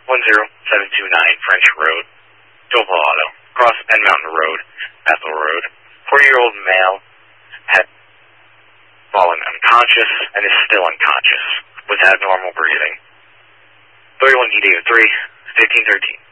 10729 French Road, Doval Auto, across Penn Mountain Road, Bethel Road. 40-year-old male had fallen unconscious and is still unconscious with abnormal breathing. 31 E 3 1513.